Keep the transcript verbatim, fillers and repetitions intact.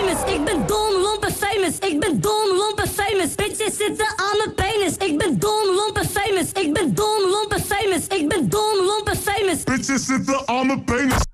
famous. Ik ben dom, lomp en famous. Ik ben dom, lomp en famous. Bitches zitten aan mijn penis. Ik ben dom, lomp en famous. Ik ben dom, lomp en famous. Ik ben dom, lomp en famous. Bitches zitten aan mijn penis.